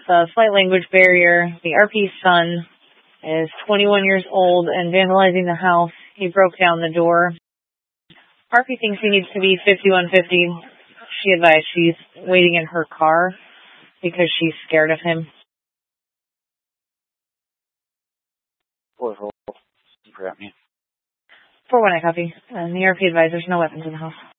a slight language barrier. The RP's son is 21 years old and vandalizing the house. He broke down the door. RP thinks he needs to be 5150. She advised she's waiting in her car because she's scared of him. 4-4. Grab me. 4-1, I copy. And the RP advised there's no weapons in the house.